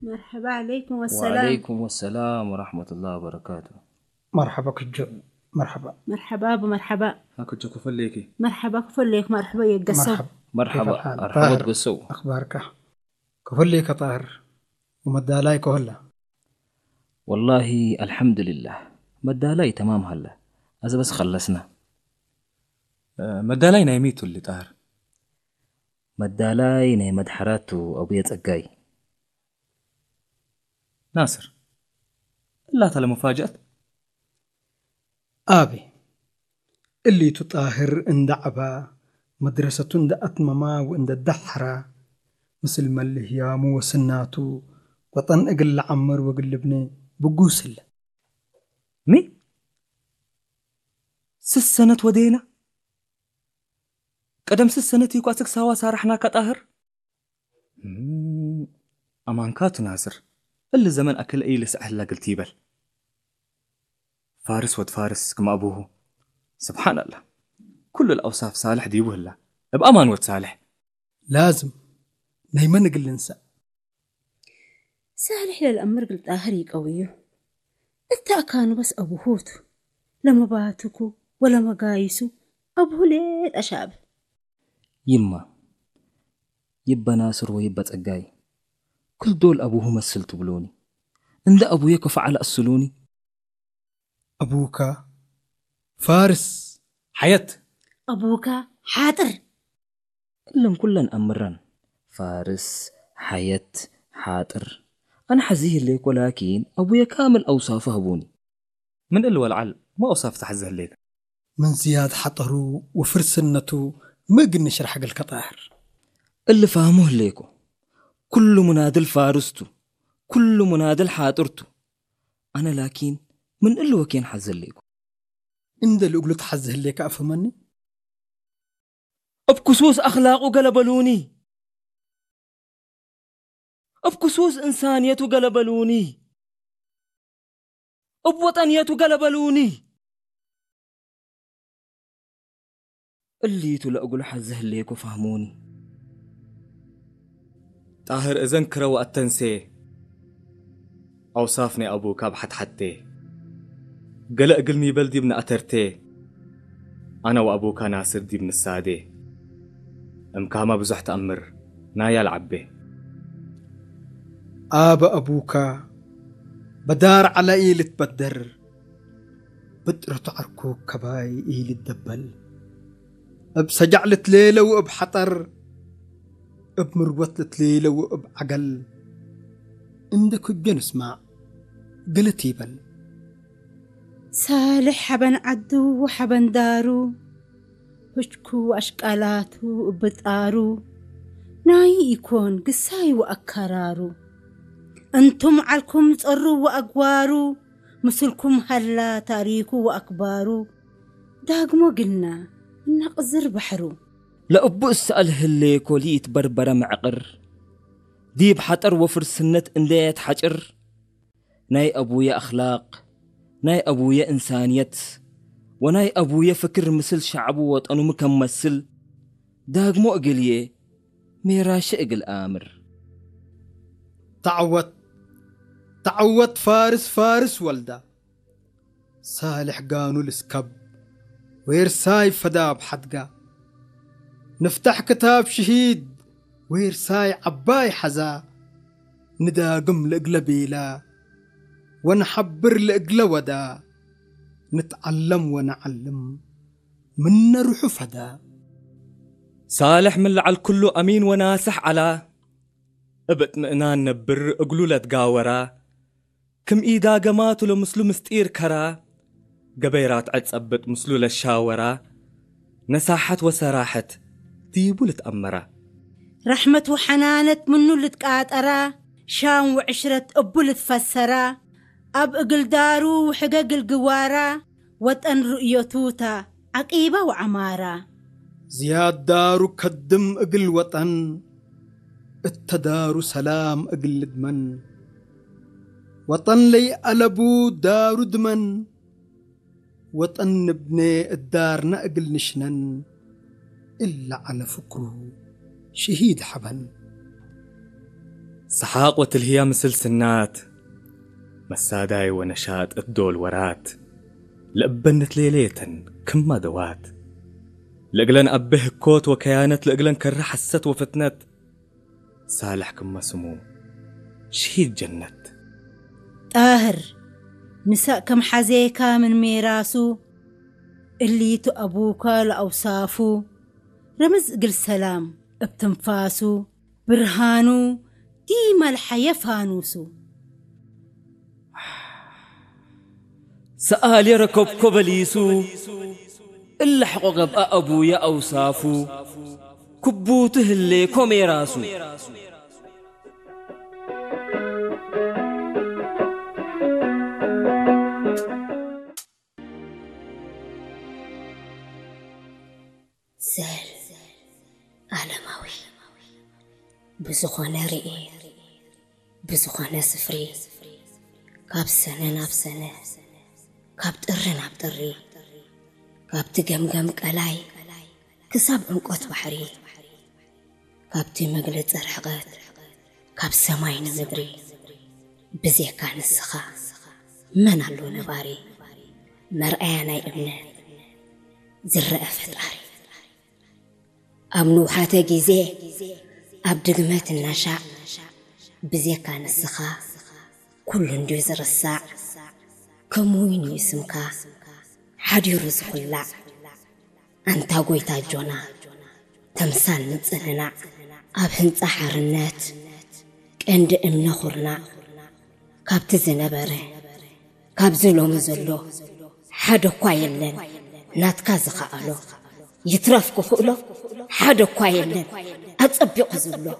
مرحبا عليكم السلام. وعليكم السلام ورحمة الله وبركاته. مرحبا كجو. مرحبا مرحبا مرحبا. هاكو تشوكو فليكي. مرحبا كفليك مرحبا يقصو. مرحبا. كيف مرحبا الحال مرحبا طاهر؟ تقصو. أخبارك كفل ليك طاهر ومدالاي كهلا. والله الحمد لله مدالاي تمام هلا. هذا بس خلصنا. مدالاي نايميتو اللي طاهر. مدالاي نيمد حراتو أبو يتقاي. ناصر لا تلا مفاجأة. آبي اللي تطاهر عند عبا مدرسة عند أتمما وعند الدحرة مثل ما اللي هيامو وسناتو وطن أقل عمر وقل ابني بقوسل مي 6 سنة ودينا قدم 6 سنة يقاسك سوا سارحنا كطاهر. أمانكاتو ناصر اللي زمن أكل أي لسأهلا قلت يبل فارس ود فارس كما أبوه. سبحان الله كل الأوصاف صالح ديبه الله بأمان ود صالح. لازم نايما نقل ننسى صالح للأمر قلت آخري قويه. انت كانوا بس أبوهوتو لما باتكو ولا مقايسو أبوه ليه أشاب. يما يبا ناصر ويبا تقاي كل دول أبوه مثلتو بلوني. عند أبويا كفعل أصلوني. أبوك فارس حياة أبوك حاضر. كلن أمرن فارس حياة حاطر. أنا حزيه ليك ولكن أبويا كامل أوصافه هبوني. من إلو العل ما أوصاف تحزه الليل. من زياد حطرو وفرسنته ما قلنا شرح حق الكطاهر اللي فهموه ليكو كل منادل فارستو كل منادل حاطرتو. أنا لكن من اللي وكين حزل ليكو عند اللي قلت حزه ليك أفهمني بكسوس أخلاقه قلبلوني. بكسوس إنسانيته قلبلوني. بوطنيته قلبلوني. اللي تلقوا حزه ليكو فهموني. طاهر إذن كرو التنسي أوصافني أبوك بحد حتى قلق قلني بلدي من أترتي. أنا وأبوك ناصر دي من السادة أمكاما بزح تأمر نايا العبي. آبا أبوك بدار على إيل تبدر بدر تعركو كباي إيل الدبل بسجعلت ليلة وبحطر بمروت ليلة وبعقل عندك الجنس مع قلتي بل صالح حبن عدو وحبن دارو هشكو أشكالاتو بتقارو ناي يكون قساي وأكرارو. أنتم علكم تصروا وأقوارو مثلكم هلا تاريكو وأكبارو. داقمو قلنا نقزر بحرو. لأبو اسأله ليكو ليت بربرة معقر ديب حطر وفر سنة انديت حجر. ناي أبويا أخلاق ناي أبويا إنسانيت وناي أبويا فكر مثل شعبو وطنو مكمسل. داق مو أقليه ميراش أقل آمر. تعوت فارس ولدا صالح قانو السكب ويرساي فداب حدقا نفتح كتاب شهيد ويرساي عباي حزا نداقم لقلبيلا ونحبر لقل ودا نتعلم ونعلم من نروح فدا. صالح من لعل كله أمين وناسح على ابتمئنان نبر اقلو لتقاورا كم إيدا قماتو لمسلو مستير كرا قبيرات عتصبت مسلو للشاورا نساحت وسراحت ديبو لتأمرا. رحمة وحنانة منو لتقاطرا شام وعشرة أبو لتفسرا أب أقل دارو وحقاق القوارا وطن رؤيتوتا عقيبة وعمارة. زياد دارو كدم اقل وطن التدارو سلام اقل دمن وطن لي ألبو دارو دمن وطن ابني الدار نقل نشنن إلا على فكره شهيد حبن. سحاق وتلهيا مثل سنات مساداي ونشاط الدول ورات لأبنت ليليتن كما دوات لأجلن أبه كوت وكيانت لأجلن كر حست وفتنت صالح كما سمو شهيد جنت طاهر نساء كم حزيكا من ميراسو اللي تأبوكا لأوصافو رمز قل سلام ابتنفاسو برهانو ديما الحياة فانوسو سآلي ركب كبليسو اللي حقوق أبويا أوصافو كبوته اللي كوميراسو سهل عالماوي بزخونة رئي بزخونة سفري كاب سنة ناب سنة كاب تقرن عب تقري كاب تقمقم قلاي كساب عنقوت بحري كاب تمقلت أرحقات كاب سماين مدري بزي كان السخاء من اللو نباري مرأيانا ابنه زرق فتراري أمنو حتى جيزي أبدقمات النشاء بزي كان السخاء كل ندوز الرساع كموين يسمكا حد يرزق الله أنت قويتا جونا تمثال نتسننا أبهن تحر النات كأند أمنا خورنا كاب تزنبره كاب زلو مزلو حد قايلن ناتكا زخاءلو يترافكو خؤلو حد قايلن أتصبق زلو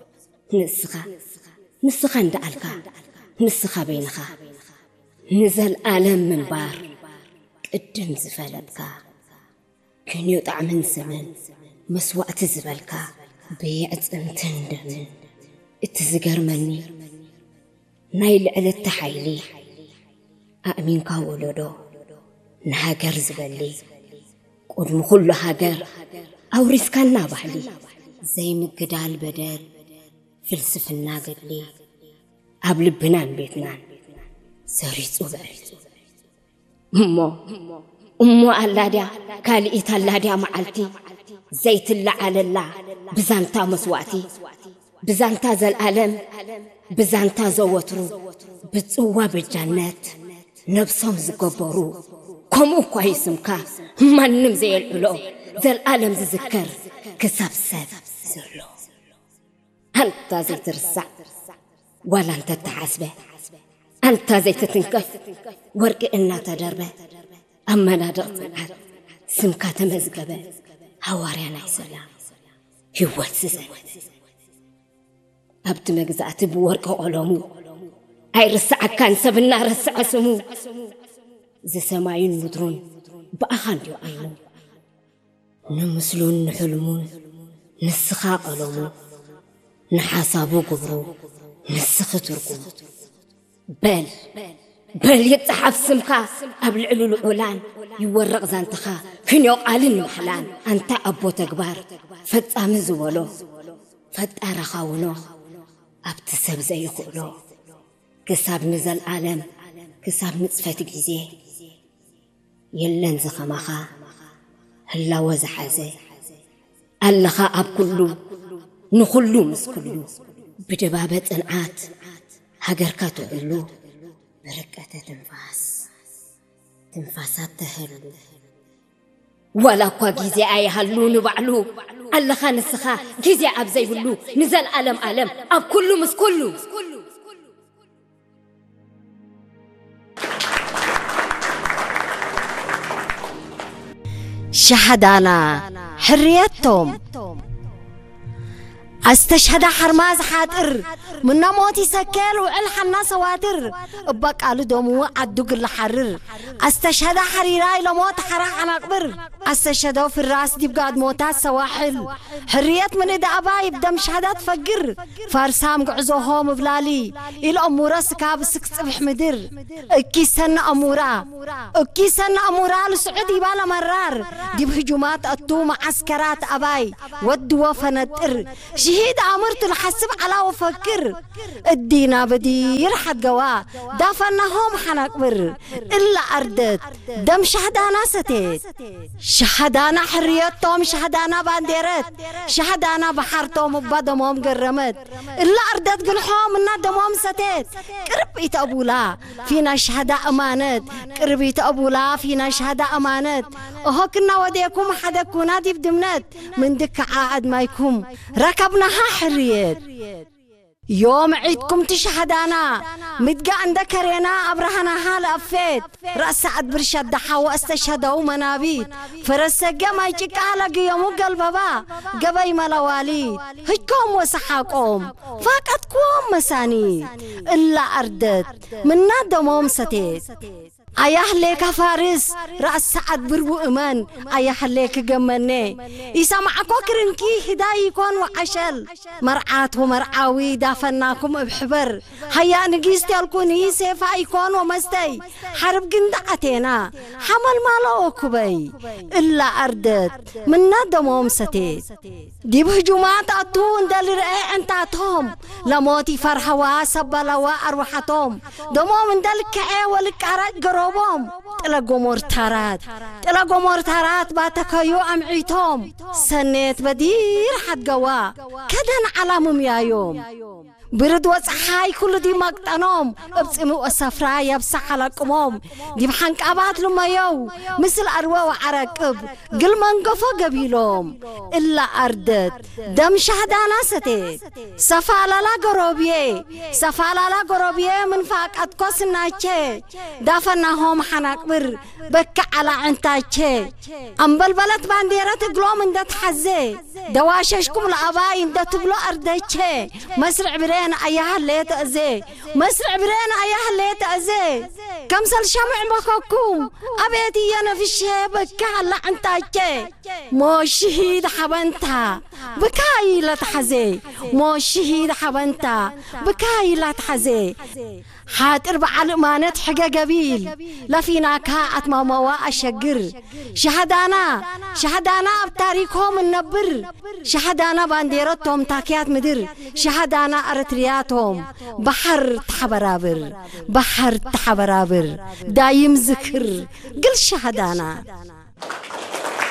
نسخا ندعلكا نسخا بينخا نزل آلام من بار قدم زفلتكا كن يطع من زمن مسوأت زبالكا بيعت امتندمن اتزقر مني نايل على التحيلي أأمينكا ولدو نهاجر زبالي قدم كل هاجر أو رزقان نابحلي زي مقدال بدل فلسفنا قدلي قبل بنان بيتنان سريت وبريت أمو اللاديا كالئت اللاديا معلتي زيت الله على الله بزانتا مسواتي بزانتا زل ألم بزانتا زوترو بتصوى بالجنات نبصم زقبرو كمو كويسمكا منم زي العلو زل ألم زذكر كسب سب زلو أنت زي ترسع ولا أنت تحاسبه أنت زي تتنكف ورق إنا تدربه أما نادق سمكا تمزقبه هوارينا سلام هوات سزن أبت مجزعت بورق علومو أي رسع كان سبنا رسع سمو زي سماعين مدرون بأخان جو عينو نمسلون نحلمون نسخا علومو نحاسابو قبرو نسخ تركو بل يتحف سمكا قبل علو العلان يورق زانتخا كن يوقال المحلان أنت أبو تكبار فتام زولو فتار خاونو أبتسب زي قولو كساب نزل عالم كساب نصفت جيزي يلن زخمخا هلا وزحازي اللخا أب كلو نخلو مسكلو بدبابة انعات هاجركا تعلو بركة تنفاسات تهلو ولا قوا جيزي أي هلو نبعلو الله خان السخا جيزي أب زي بلو نزل ألم أب كله مسكلو شهدانا حريتهم استشهد حرماز حاتر من موتي سكال وعلحنا سواتر بق قالو دمو عدق الحرر استشهد حريراي لموت حراح انا قبر استشهدوا في الراس دي بقاد موتات سواحل حريت من داباي بدم شهادات فقر فارسام قعزوهم بلالي الاموره سكاب سكصبح مدر اكي سن اموره لسعودي بالا مرار دي بهجومات اتو معسكرات اباي ودوا فنطر شهيد عمرت الحسب على وفكر الدينا بدير حد جوا دافنهم حنكبر إلا أردت دم شهدانا ستيت شهدانا حريتهم شهدانا بانديرت شهدانا بحرتهم بدمهم قرمت إلا أردت قلحهم إن دمهم ستيت قربيت أبولا فينا شهداء أمانت قربيت أبولا فينا شهداء أمانت وهكنا وديكم حدكونا دي بدمنت من دك عاد ما يكون ركبناها حريت يوم عيدكم تشهدانا متقع عندك رينا أبرهنا حال أفيت رأس عد برشد دحا استشهدوا منابيت فرسجا ما يجيك على قيامو قلبا قبي ملواليد هيكم وسحاكم فاقتكم مساني إلا أردت من دموم ستيت أيها لك فارس رأس سعد بربو إمان أيها لك جمني يسمعكوا كرنكي هداي يكون وعشل مرعات ومرعاوي دافناكم بحبر هيا نجيستي الكوني سيفا يكون ومستي حرب جندعتنا حمل مالا وكبي إلا أردت من دموم ستيت دي بهجومات أطون دل رأي انتاتهم لموتي فرحوا سبلا وأروحتهم دموم دل كعي والكارات قروبهم تلاقوا مرتارات باتكايو أمعيتهم سنيت بدير حد قوا كدن علامهم يا يوم برد وصحاي كل دي مقطنهم ابصموا السفرة يبصح لكمهم دي بحنك أبات لما يو مثل أروى وعرقب قل منقفة قبيلهم إلا أردت دم شهدانا ستيت سفالالا قروبيه من فاق أتقوس النايشي دافناهم حناكبر بك على عنتايشي أمبل بلد بانديرات قلوم اندت حزي دواششكم الأباي اندت بلو أردتشي مسرع برين أيها اللي تأذي مسرع برين أيها اللي تأذي كمسل شمع بكوكم أبيتي أنا في الشيبك على عنتايشي مو شهيد حبنتا بكاي لا تحزي مو شهيد حبنتا بكاي لا تحزي حات أربع الأمانات حاجة قبيل لا فينا كاعت ماما أشجر شهدانا بتاريخهم النبر شهدانا بانديرتهم تاكيات مدر شهدانا أرترياتهم بحر تحبرابر دايم ذكر قل شهدانا